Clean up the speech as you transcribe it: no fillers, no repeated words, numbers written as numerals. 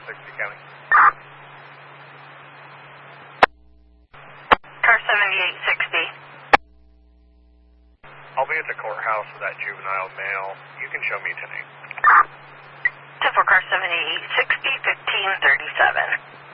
County. Car 7860. I'll be at the courthouse for that juvenile male. You can show me a 10-8. 10-4 car 7860, 1537.